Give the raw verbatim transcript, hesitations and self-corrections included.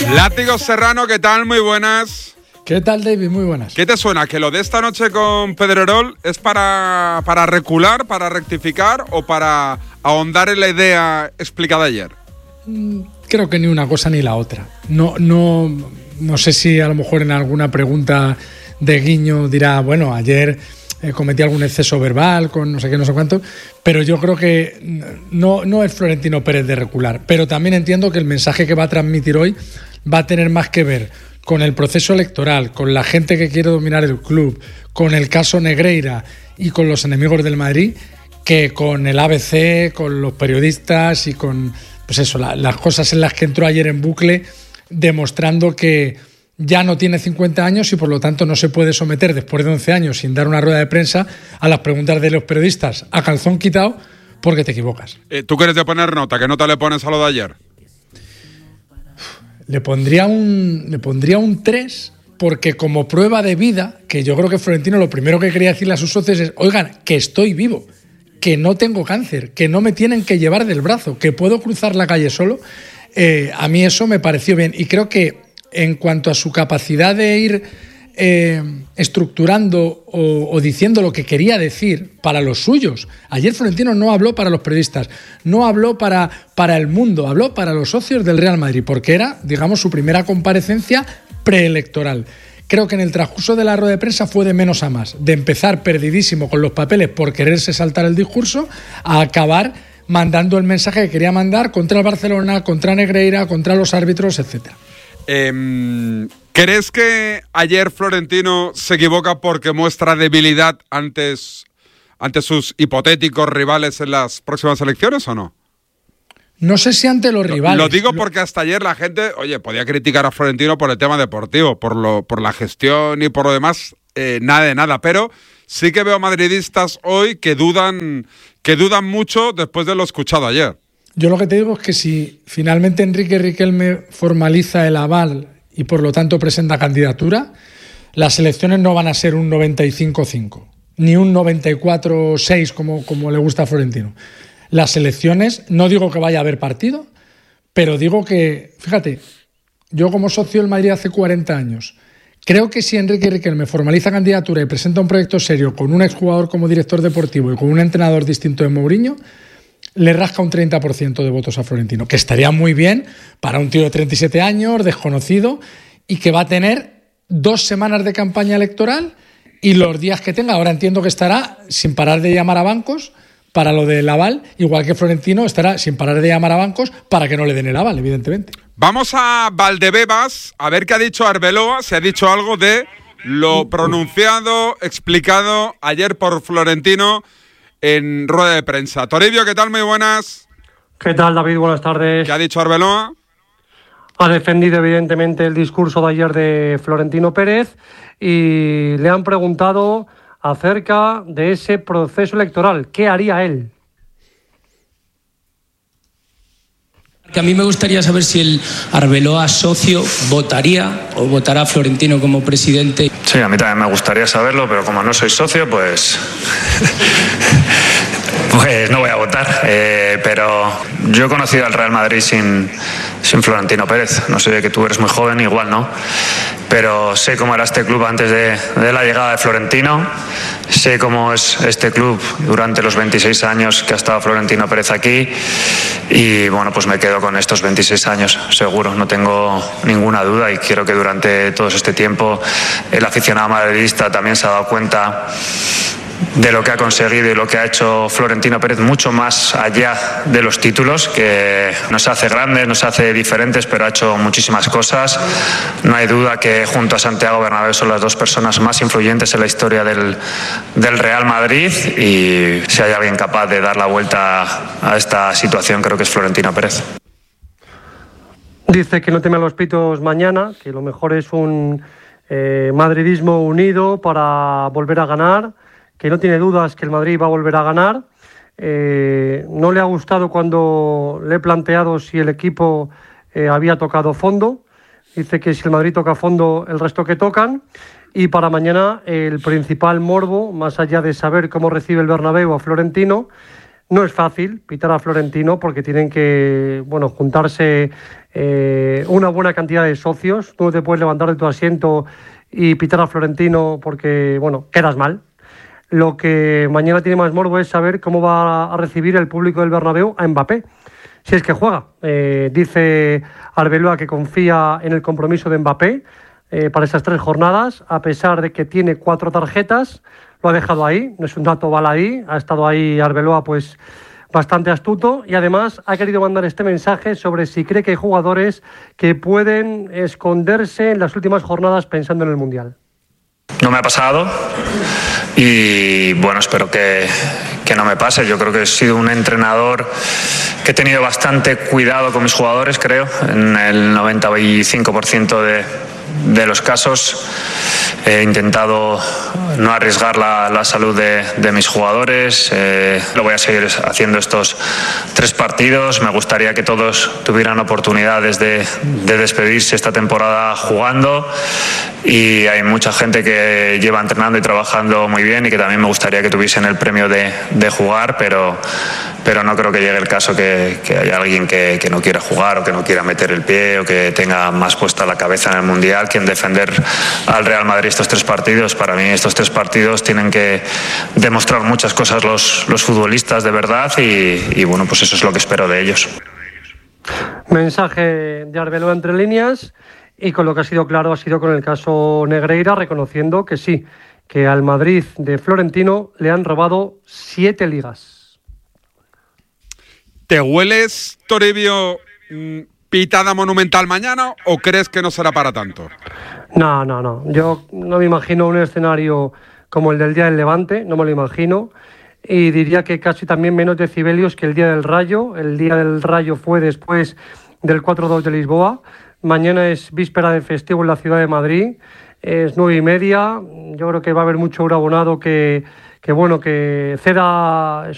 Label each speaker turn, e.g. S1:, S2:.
S1: Látigo Serrano, ¿qué tal? Muy buenas.
S2: ¿Qué tal, David? Muy buenas.
S1: ¿Qué te suena? ¿Que lo de esta noche con Pedrerol es para, para recular, para rectificar o para ahondar en la idea explicada ayer?
S2: Creo que ni una cosa ni la otra. No, no, no sé si a lo mejor en alguna pregunta de guiño dirá, bueno, ayer eh, cometí algún exceso verbal con no sé qué, no sé cuánto, pero yo creo que no, no es Florentino Pérez de recular. Pero también entiendo que el mensaje que va a transmitir hoy va a tener más que ver con el proceso electoral, con la gente que quiere dominar el club, con el caso Negreira y con los enemigos del Madrid, que con el A B C, con los periodistas y con pues eso, la, las cosas en las que entró ayer en bucle, demostrando que ya no tiene cincuenta años y por lo tanto no se puede someter después de once años sin dar una rueda de prensa a las preguntas de los periodistas a calzón quitado porque te equivocas.
S1: Eh, ¿Tú quieres de poner nota? ¿Qué nota le pones a lo de ayer?
S2: Le pondría un le pondría un tres porque como prueba de vida, que yo creo que Florentino lo primero que quería decirle a sus socios es, oigan, que estoy vivo, que no tengo cáncer, que no me tienen que llevar del brazo, que puedo cruzar la calle solo. Eh, a mí eso me pareció bien y creo que en cuanto a su capacidad de ir eh, estructurando o, o diciendo lo que quería decir para los suyos. Ayer Florentino no habló para los periodistas, no habló para, para el mundo, habló para los socios del Real Madrid, porque era, digamos, su primera comparecencia preelectoral. Creo que en el transcurso de la rueda de prensa fue de menos a más, de empezar perdidísimo con los papeles por quererse saltar el discurso, a acabar mandando el mensaje que quería mandar contra el Barcelona, contra Negreira, contra los árbitros, etcétera.
S1: Eh, ¿Crees que ayer Florentino se equivoca porque muestra debilidad antes, ante sus hipotéticos rivales en las próximas elecciones o no?
S2: No sé si ante los rivales.
S1: Lo digo porque hasta ayer la gente, oye, podía criticar a Florentino por el tema deportivo, por lo, por la gestión y por lo demás, eh, nada de nada. Pero sí que veo madridistas hoy que dudan, que dudan mucho después de lo escuchado ayer.
S2: Yo lo que te digo es que si finalmente Enrique Riquelme formaliza el aval y por lo tanto presenta candidatura, las elecciones no van a ser un noventa y cinco cinco, ni un noventa y cuatro seis como, como le gusta a Florentino. Las elecciones, no digo que vaya a haber partido, pero digo que, fíjate, yo como socio del Madrid hace cuarenta años, creo que si Enrique Riquelme formaliza candidatura y presenta un proyecto serio con un exjugador como director deportivo y con un entrenador distinto de Mourinho, le rasca un treinta por ciento de votos a Florentino, que estaría muy bien para un tío de treinta y siete años, desconocido, y que va a tener dos semanas de campaña electoral y los días que tenga. Ahora entiendo que estará sin parar de llamar a bancos para lo del aval, igual que Florentino estará sin parar de llamar a bancos para que no le den el aval, evidentemente.
S1: Vamos a Valdebebas a ver qué ha dicho Arbeloa, si ha dicho algo de lo pronunciado, explicado ayer por Florentino en rueda de prensa. Toribio, ¿qué tal? Muy buenas.
S3: ¿Qué tal, David? Buenas tardes.
S1: ¿Qué ha dicho Arbeloa?
S3: Ha defendido evidentemente el discurso de ayer de Florentino Pérez y le han preguntado acerca de ese proceso electoral. ¿Qué haría él?
S4: A mí me gustaría saber si el Arbeloa socio votaría o votará a Florentino como presidente.
S5: Sí, a mí también me gustaría saberlo, pero como no soy socio, pues... pues no voy a votar. Eh, pero yo he conocido al Real Madrid sin, sin Florentino Pérez. No sé, que tú eres muy joven, igual no. Pero sé cómo era este club antes de, de la llegada de Florentino. Sé cómo es este club durante los veintiséis años que ha estado Florentino Pérez aquí. Y bueno, pues me quedo con estos veintiséis años, seguro. No tengo ninguna duda y quiero que durante todo este tiempo el aficionado madridista también se ha dado cuenta de lo que ha conseguido y lo que ha hecho Florentino Pérez, mucho más allá de los títulos, que nos hace grandes, nos hace diferentes, pero ha hecho muchísimas cosas. No hay duda que junto a Santiago Bernabéu son las dos personas más influyentes en la historia del, del Real Madrid, y si hay alguien capaz de dar la vuelta a esta situación, creo que es Florentino Pérez.
S3: Dice que no teme a los pitos mañana, que lo mejor es un eh, madridismo unido para volver a ganar, que no tiene dudas que el Madrid va a volver a ganar. Eh, no le ha gustado cuando le he planteado si el equipo eh, había tocado fondo. Dice que si el Madrid toca fondo, el resto que tocan. Y para mañana el principal morbo, más allá de saber cómo recibe el Bernabéu a Florentino, No es fácil pitar a Florentino porque tienen que, bueno, juntarse eh, una buena cantidad de socios. Tú no te puedes levantar de tu asiento y pitar a Florentino porque, bueno, quedas mal. Lo que mañana tiene más morbo es saber cómo va a recibir el público del Bernabéu a Mbappé, si es que juega. Eh, dice Arbeloa que confía en el compromiso de Mbappé eh, para esas tres jornadas, a pesar de que tiene cuatro tarjetas. Lo ha dejado ahí, no es un dato baladí, ha estado ahí Arbeloa pues bastante astuto y además ha querido mandar este mensaje sobre si cree que hay jugadores que pueden esconderse en las últimas jornadas pensando en el Mundial.
S5: No me ha pasado y bueno, espero que, que no me pase. Yo creo que he sido un entrenador que he tenido bastante cuidado con mis jugadores, creo, en el noventa y cinco por ciento de, de los casos. He intentado no arriesgar la, la salud de, de mis jugadores. Eh, lo voy a seguir haciendo estos tres partidos. Me gustaría que todos tuvieran oportunidades de, de despedirse esta temporada jugando. Y hay mucha gente que lleva entrenando y trabajando muy bien y que también me gustaría que tuviesen el premio de, de jugar, pero, pero no creo que llegue el caso que, que haya alguien que, que no quiera jugar o que no quiera meter el pie o que tenga más puesta la cabeza en el Mundial que en defender al Real Madrid estos tres partidos. Para mí estos tres partidos tienen que demostrar muchas cosas los, los futbolistas de verdad y, y bueno, pues eso es lo que espero de ellos.
S3: Mensaje de Arbeloa entre líneas. Y con lo que ha sido claro ha sido con el caso Negreira, reconociendo que sí, que al Madrid de Florentino le han robado siete ligas.
S1: ¿Te hueles, Toribio, pitada monumental mañana o crees que no será para tanto?
S3: No, no, no. Yo no me imagino un escenario como el del día del Levante, no me lo imagino. Y diría que casi también menos decibelios que el día del Rayo. El día del Rayo fue después del cuatro dos de Lisboa. Mañana es víspera de festivo en la ciudad de Madrid, es nueve y media. Yo creo que va a haber mucho abonado que, que bueno, que ceda